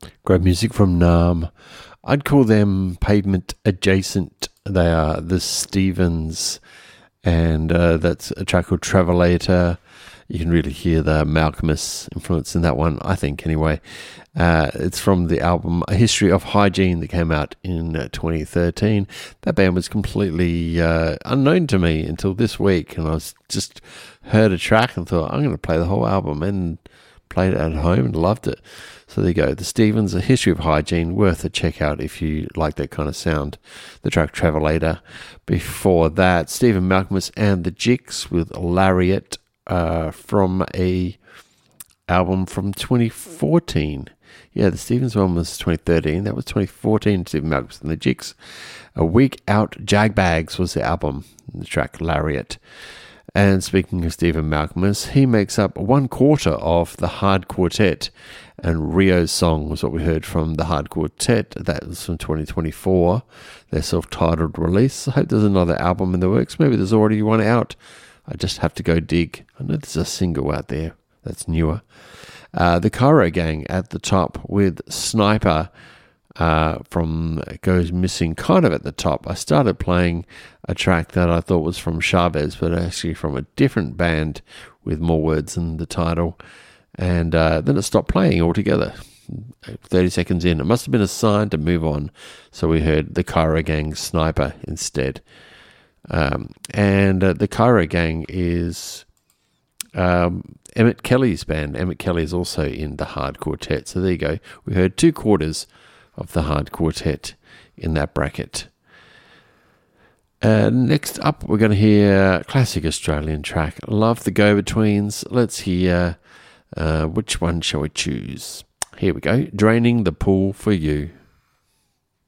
Great music from Nam. I'd call them pavement adjacent. They are the Stevens, and that's a track called Travelator. You can really hear the Malcolmus influence in that one, I think, anyway. It's from the album A History of Hygiene that came out in 2013. That band was completely unknown to me until this week, and I was just heard a track and thought, I'm going to play the whole album, and played it at home and loved it. So there you go. The Stevens, A History of Hygiene, worth a check out if you like that kind of sound. The track Travelator. Before that, Stephen Malcolmus and the Jigs with Lariat, from a album from 2014. Yeah, the Stevens one was 2013. That was 2014. Stephen Malcolmus and the Jigs. A Week Out Jagbags was the album. The track Lariat. And speaking of Stephen Malcolmus, he makes up 1/4 of the Hard Quartet. And Rio's song was what we heard from the Hard Quartet. That was from 2024, their self-titled release. I hope there's another album in the works. Maybe there's already one out. I just have to go dig. I know there's a single out there that's newer. The Cairo Gang at the top with Sniper from Goes Missing kind of at the top. I started playing a track that I thought was from Chavez, but actually from a different band with more words in the title. And then it stopped playing altogether. 30 seconds in. It must have been a sign to move on. So we heard the Cairo Gang Sniper instead. And the Cairo Gang is Emmett Kelly's band. Emmett Kelly is also in the Hard Quartet. So there you go. We heard 2/4 of the Hard Quartet in that bracket. Next up, we're going to hear a classic Australian track. Love the Go-Betweens. Let's hear which one shall we choose? Here we go. Draining the Pool for You.